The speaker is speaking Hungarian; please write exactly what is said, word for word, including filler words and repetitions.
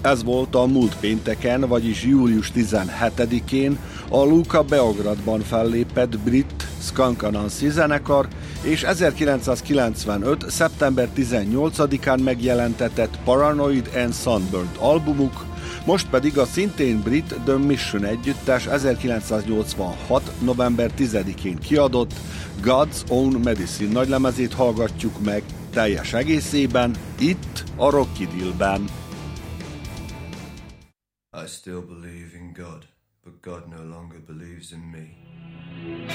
Ez volt a múlt pénteken, vagyis július tizenhetedikén a Luka Beogradban fellépett brit Skunk Anansi zenekar, és ezerkilencszázkilencvenöt. szeptember tizennyolcadikán megjelentetett Paranoid and Sunburned albumuk, most pedig a szintén brit The Mission együttes ezerkilencszáznyolcvanhat. november tizedikén kiadott God's Own Medicine nagylemezét hallgatjuk meg teljes egészében, itt a Rocky Dealben. I still believe in God, but God no longer believes in me.